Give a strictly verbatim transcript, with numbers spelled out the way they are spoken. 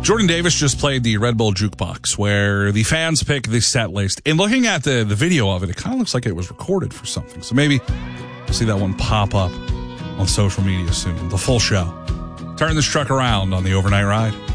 Jordan Davis just played the Red Bull Jukebox, where the fans pick the set list. And looking at the, the video of it, it kind of looks like it was recorded for something. So maybe we'll see that one pop up on social media soon. The full show. Turn this truck around on the Overnight Ride.